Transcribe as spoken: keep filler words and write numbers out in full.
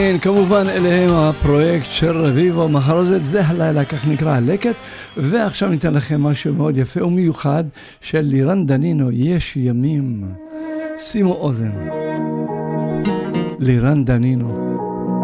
כן, כמובן אליהם הפרויקט של רביבו מחרוזת, זה הלילה, כך נקרא הלקט. ועכשיו ניתן לכם משהו מאוד יפה ומיוחד של לירן דנינו, יש ימים. שימו אוזן, לירן דנינו.